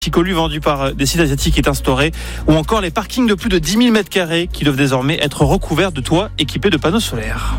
Chicolu vendu par des sites asiatiques est instauré, ou encore les parkings de plus de 10 000 m² qui doivent désormais être recouverts de toits équipés de panneaux solaires.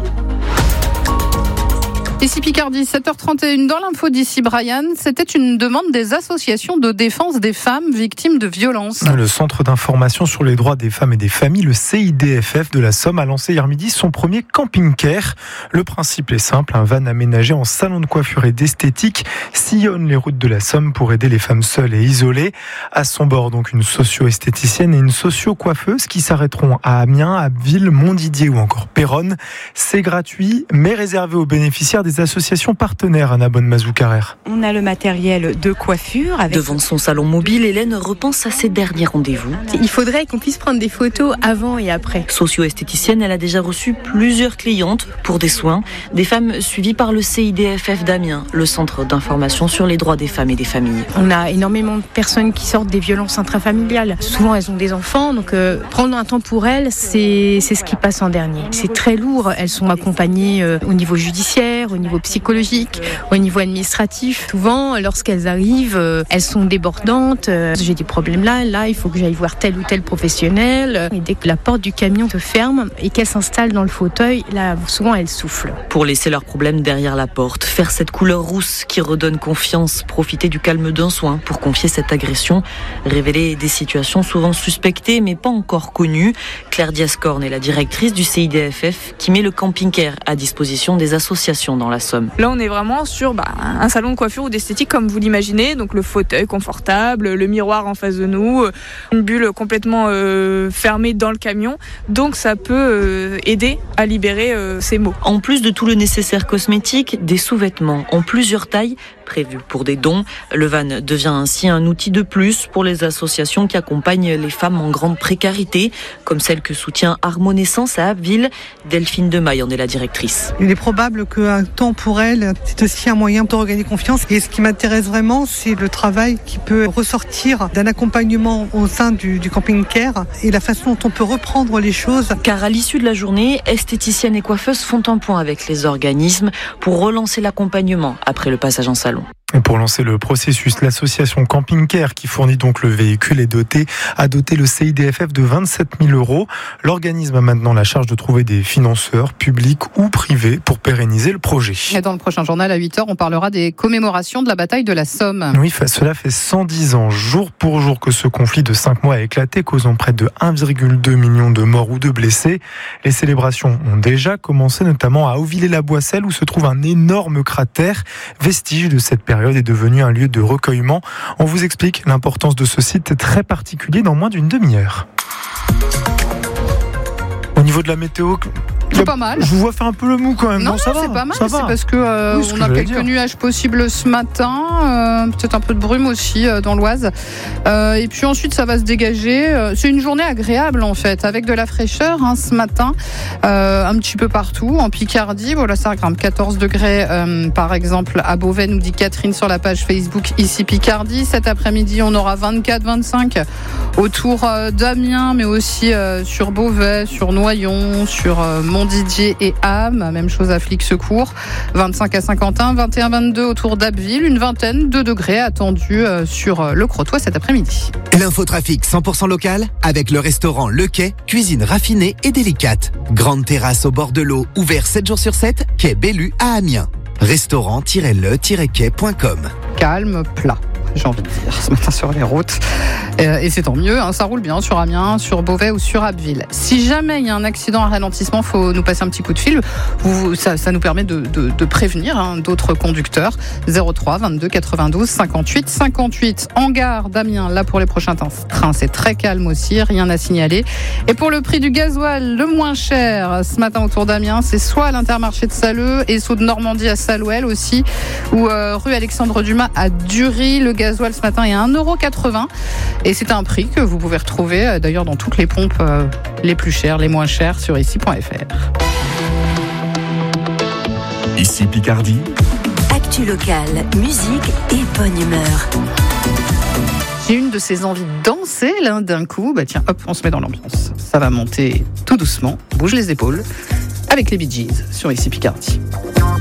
Ici Picardie, 7h31 dans l'info d'ici Brian. C'était une demande des associations de défense des femmes victimes de violences. Le Centre d'information sur les droits des femmes et des familles, le CIDFF de la Somme, a lancé hier midi son premier camping-care. Le principe est simple, un van aménagé en salon de coiffure et d'esthétique sillonne les routes de la Somme pour aider les femmes seules et isolées. À son bord, donc, une socio-esthéticienne et une socio-coiffeuse qui s'arrêteront à Amiens, Abbeville, Montdidier ou encore Péronne. C'est gratuit, mais réservé aux bénéficiaires des associations partenaires. Anna Bonne-Mazou-Carrère. On a le matériel de coiffure. Devant son salon mobile, Hélène repense à ses derniers rendez-vous. Il faudrait qu'on puisse prendre des photos avant et après. Socio-esthéticienne, elle a déjà reçu plusieurs clientes pour des soins. Des femmes suivies par le CIDFF d'Amiens, le centre d'information sur les droits des femmes et des familles. On a énormément de personnes qui sortent des violences intrafamiliales. Souvent, elles ont des enfants, donc prendre un temps pour elles, c'est ce qui passe en dernier. C'est très lourd. Elles sont accompagnées au niveau judiciaire, au niveau psychologique, au niveau administratif. Souvent, lorsqu'elles arrivent, elles sont débordantes. J'ai des problèmes là, il faut que j'aille voir tel ou tel professionnel. Et dès que la porte du camion se ferme et qu'elles s'installent dans le fauteuil, là, souvent, elles soufflent. Pour laisser leurs problèmes derrière la porte, faire cette couleur rousse qui redonne confiance, profiter du calme d'un soin pour confier cette agression, révéler des situations souvent suspectées mais pas encore connues. Claire Diascorne est la directrice du CIDFF qui met le camping-care à disposition des associations dans la Somme. Là, on est vraiment sur un salon de coiffure ou d'esthétique comme vous l'imaginez, donc le fauteuil confortable, le miroir en face de nous, une bulle complètement fermée dans le camion, donc ça peut aider à libérer ces maux. En plus de tout le nécessaire cosmétique, des sous-vêtements en plusieurs tailles prévus pour des dons. Le van devient ainsi un outil de plus pour les associations qui accompagnent les femmes en grande précarité, comme celle que soutient Harmonescence à Abbeville. Delphine Demaille en est la directrice. Il est probable qu'un temps pour elle, c'est aussi un moyen de regagner confiance. Et ce qui m'intéresse vraiment, c'est le travail qui peut ressortir d'un accompagnement au sein du camping-care et la façon dont on peut reprendre les choses. Car à l'issue de la journée, esthéticiennes et coiffeuses font un point avec les organismes pour relancer l'accompagnement après le passage en salon. Et pour lancer le processus, l'association Camping Care, qui fournit donc le véhicule, a doté le CIDFF de 27 000 €. L'organisme a maintenant la charge de trouver des financeurs, publics ou privés, pour pérenniser le projet. Et dans le prochain journal, à 8h, on parlera des commémorations de la bataille de la Somme. Oui, cela fait 110 ans, jour pour jour, que ce conflit de 5 mois a éclaté, causant près de 1,2 million de morts ou de blessés. Les célébrations ont déjà commencé, notamment à Auvillers-la-Boisselle, où se trouve un énorme cratère, vestige de cette période est devenu un lieu de recueillement. On vous explique l'importance de ce site très particulier dans moins d'une demi-heure. Au niveau de la météo, c'est pas mal. Je vous vois faire un peu le mou quand même. Non, ça va, c'est pas mal. C'est parce que on a quelques nuages possibles ce matin, peut-être un peu de brume aussi dans l'Oise. Et puis ensuite, ça va se dégager. C'est une journée agréable en fait, avec de la fraîcheur ce matin, un petit peu partout. En Picardie, voilà, ça grimpe 14 degrés par exemple à Beauvais, nous dit Catherine sur la page Facebook ici Picardie. Cet après-midi, on aura 24-25 autour d'Amiens, mais aussi sur Beauvais, sur Noyon, sur Montdidier et Ham, même chose à Flix-Secours, 25 à Saint-Quentin, 21-22 autour d'Abbeville, une vingtaine de degrés attendus sur le Crotoy cet après-midi. L'infotrafic 100% local avec le restaurant Le Quai, cuisine raffinée et délicate. Grande terrasse au bord de l'eau, ouvert 7 jours sur 7, quai Bellu à Amiens. Restaurant-le-quai.com. Calme, plat, j'ai envie de dire, ce matin sur les routes. Et c'est tant mieux, ça roule bien sur Amiens, sur Beauvais ou sur Abbeville. Si jamais il y a un accident à ralentissement, il faut nous passer un petit coup de fil. Ça nous permet de prévenir d'autres conducteurs. 03 22 92 58 58. En gare d'Amiens, là pour les prochains trains, c'est très calme aussi, rien à signaler. Et pour le prix du gasoil, le moins cher ce matin autour d'Amiens, c'est soit à l'Intermarché de Salleux et Saut de Normandie à Salouel aussi, ou rue Alexandre Dumas à Dury. Le gasoil ce matin est à 1,80 €. Et c'est un prix que vous pouvez retrouver d'ailleurs dans toutes les pompes les plus chères, les moins chères sur ici.fr. Ici Picardie. Actu locale, musique et bonne humeur. J'ai une de ces envies de danser là d'un coup. Tiens, hop, on se met dans l'ambiance. Ça va monter tout doucement. Bouge les épaules avec les Bee Gees sur ici Picardie.